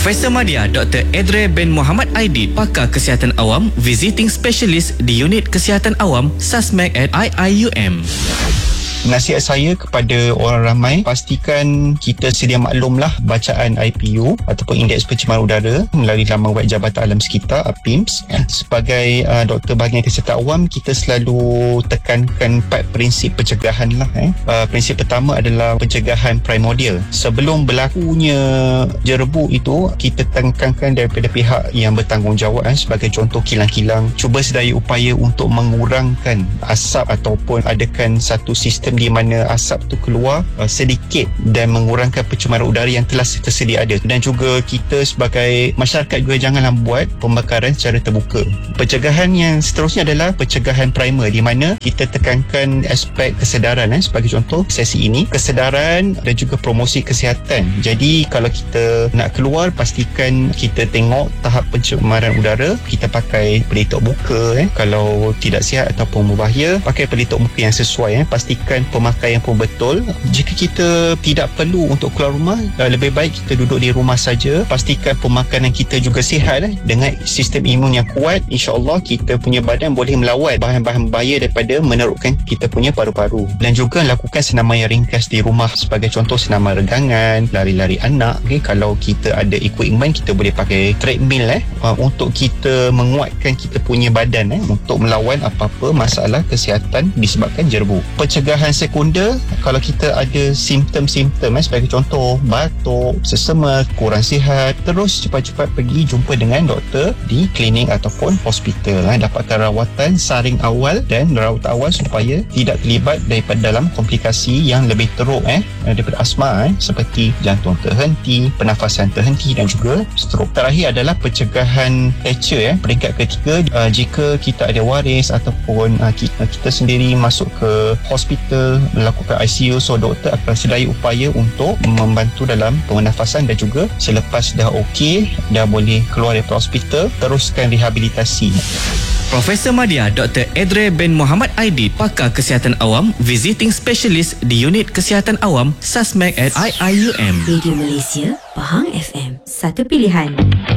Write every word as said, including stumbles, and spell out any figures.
Profesor Madya Doktor Edre bin Muhammad Aidit, pakar kesihatan awam, visiting specialist di Unit Kesihatan Awam Susmek at I I U M. Nasihat saya kepada orang ramai, pastikan kita sedia maklumlah bacaan I P U ataupun Indeks Pencemaran Udara melalui laman web Jabatan Alam Sekitar P I M S. Sebagai uh, doktor bahagian kesihatan awam, kita selalu tekankan empat prinsip pencegahan lah. Eh. Uh, prinsip pertama adalah pencegahan primordial. Sebelum berlakunya jerebu itu, kita tekankan daripada pihak yang bertanggungjawab, eh, sebagai contoh kilang-kilang, cuba sedaya upaya untuk mengurangkan asap ataupun adakan satu sistem di mana asap tu keluar uh, sedikit dan mengurangkan pencemaran udara yang telah tersedia ada. Dan juga kita sebagai masyarakat juga janganlah buat pembakaran secara terbuka. Pencegahan yang seterusnya adalah pencegahan primer, di mana kita tekankan aspek kesedaran, eh, sebagai contoh sesi ini, kesedaran dan juga promosi kesihatan. Jadi kalau kita nak keluar, pastikan kita tengok tahap pencemaran udara, kita pakai pelitup muka, eh. Kalau tidak sihat ataupun berbahaya, pakai pelitup muka yang sesuai, eh. Pastikan pemakaian pun betul. Jika kita tidak perlu untuk keluar rumah, lebih baik kita duduk di rumah saja. Pastikan pemakanan kita juga sihat, eh. Dengan sistem imun yang kuat, insya-Allah kita punya badan boleh melawan bahan-bahan bahaya daripada menerukkan kita punya paru-paru. Dan juga lakukan senaman yang ringkas di rumah, sebagai contoh senaman regangan, lari-lari anak. Okay? Kalau kita ada equipment, kita boleh pakai treadmill, eh, untuk kita menguatkan kita punya badan, eh, untuk melawan apa-apa masalah kesihatan disebabkan jerebu. Pencegahan sekunder, kalau kita ada simptom-simptom, eh, sebagai contoh batuk, sesama, kurang sihat, terus cepat-cepat pergi jumpa dengan doktor di klinik ataupun hospital, eh, dapatkan rawatan saring awal dan rawatan awal supaya tidak terlibat daripada dalam komplikasi yang lebih teruk, eh, daripada asma, eh, seperti jantung terhenti, pernafasan terhenti dan juga strok. Terakhir adalah pencegahan fracture, eh, peringkat ketiga, uh, jika kita ada waris ataupun uh, kita, kita sendiri masuk ke hospital melakukan I C U, so doktor akan sedaya upaya untuk membantu dalam pernafasan dan juga selepas dah okey, dah boleh keluar dari hospital, teruskan rehabilitasi. Profesor Madya Doktor Edre bin Muhammad Aidit, pakar kesihatan awam, visiting specialist di Unit Kesihatan Awam Susmek at I I U M. Radio Malaysia, Pahang F M, satu pilihan.